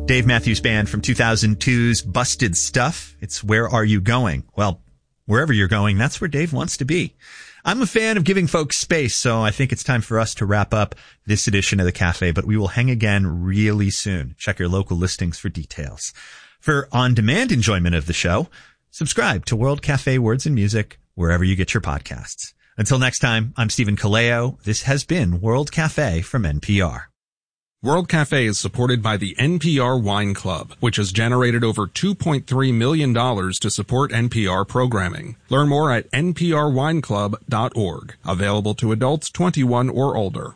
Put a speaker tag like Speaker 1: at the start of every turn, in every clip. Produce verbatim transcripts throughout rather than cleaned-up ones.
Speaker 1: Dave Matthews Band from two thousand two's Busted Stuff. It's Where Are You Going? Well, wherever you're going, that's where Dave wants to be. I'm a fan of giving folks space, so I think it's time for us to wrap up this edition of The Cafe, but we will hang again really soon. Check your local listings for details. For on-demand enjoyment of the show, subscribe to World Cafe Words and Music wherever you get your podcasts. Until next time, I'm Stephen Kaleo. This has been World Cafe from N P R.
Speaker 2: World Cafe is supported by the N P R Wine Club, which has generated over two point three million dollars to support N P R programming. Learn more at N P R wine club dot org. Available to adults twenty-one or older.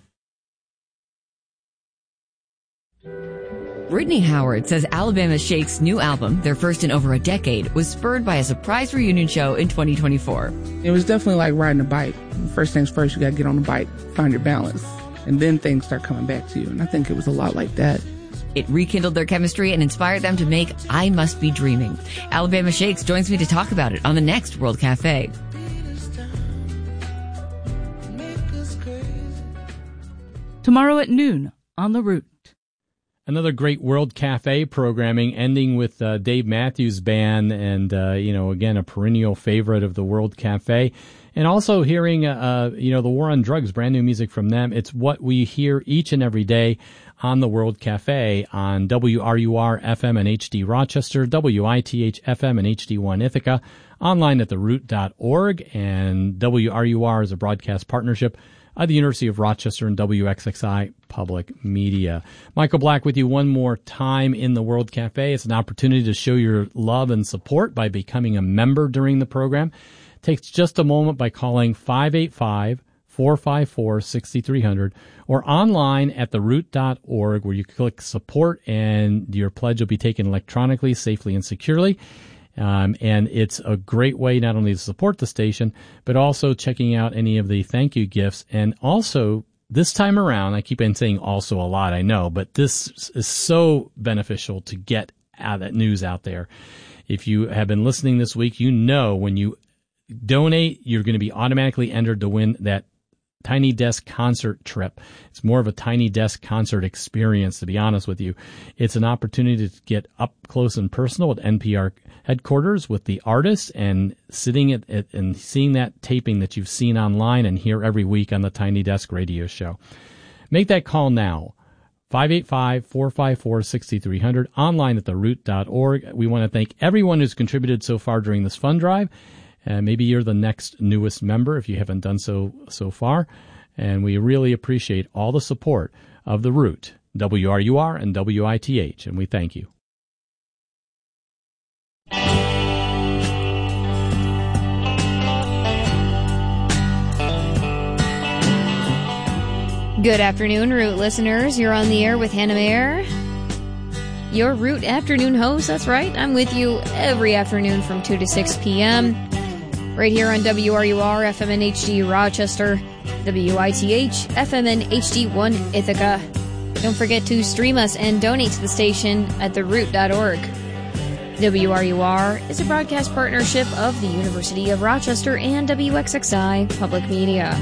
Speaker 3: Brittany Howard says Alabama Shake's new album, their first in over a decade, was spurred by a surprise reunion show in twenty twenty-four.
Speaker 4: It was definitely like riding a bike. First things first, you got to get on the bike, find your balance. And then things start coming back to you. And I think it was a lot like that.
Speaker 3: It rekindled their chemistry and inspired them to make I Must Be Dreaming. Alabama Shakes joins me to talk about it on the next World Cafe.
Speaker 5: Tomorrow at noon on The Root.
Speaker 6: Another great World Cafe programming, ending with uh, Dave Matthews Band, and, uh, you know, again, a perennial favorite of the World Cafe. And also hearing, uh, you know, the War on Drugs, brand new music from them. It's what we hear each and every day on the World Cafe on W R U R F M and H D Rochester, W I T H F M and H D one Ithaca, online at the root dot org, and W R U R is a broadcast partnership of the University of Rochester and W X X I Public Media. Michael Black with you one more time in the World Cafe. It's an opportunity to show your love and support by becoming a member during the program. It takes just a moment by calling five eight five, four five four, six three zero zero or online at the root dot org, where you click support and your pledge will be taken electronically, safely and securely. Um, and it's a great way not only to support the station, but also checking out any of the thank you gifts. And also, this time around, I keep on saying also a lot, I know, but this is so beneficial to get out that news out there. If you have been listening this week, you know when you donate, you're going to be automatically entered to win that Tiny Desk concert trip. It's more of a Tiny Desk concert experience, to be honest with you. It's an opportunity to get up close and personal at N P R headquarters with the artists and sitting at, at and seeing that taping that you've seen online and hear every week on the Tiny Desk radio show. Make that call now. five eight five, four five four, six three zero zero, online at the root dot org. We want to thank everyone who's contributed so far during this fund drive. Uh, maybe you're the next newest member if you haven't done so so far. And we really appreciate all the support of The Root, W R U R and W I T H, and we thank you.
Speaker 7: Good afternoon, Root listeners. You're on the air with Hannah Mayer, your Root afternoon host. That's right. I'm with you every afternoon from two to six p.m. right here on W R U R F M and H D Rochester, W I T H F M and H D one Ithaca. Don't forget to stream us and donate to the station at the root dot org. W R U R is a broadcast partnership of the University of Rochester and W X X I Public Media.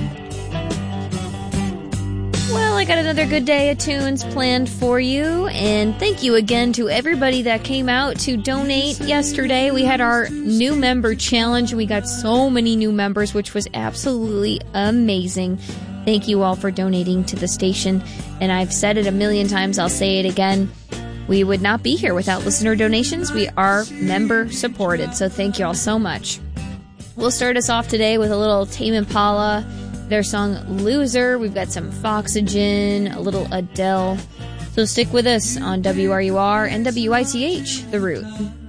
Speaker 7: Well, I got another good day of tunes planned for you, and thank you again to everybody that came out to donate yesterday. We had our new member challenge. We got so many new members, which was absolutely amazing. Thank you all for donating to the station, and I've said it a million times, I'll say it again. We would not be here without listener donations. We are member supported, so thank you all so much. We'll start us off today with a little Tame Impala, their song Loser. We've got some Foxygen, a little Adele. So stick with us on W R U R and W I T H, The Root.